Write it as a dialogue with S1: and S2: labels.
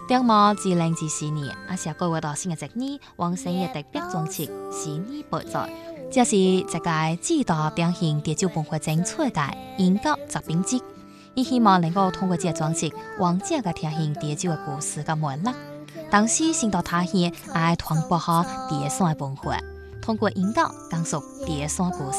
S1: 定毛2014年，阿是各位到新嘅一年，王生嘅特别专辑《新年报在》，这是一届指导典型第九本会精彩嘅音乐作品集。伊希望能够通过这个专辑，完整嘅听见第九嘅故事嘅脉络。当时先到他乡，爱传播下第三嘅文化，通过引导讲述第三故事。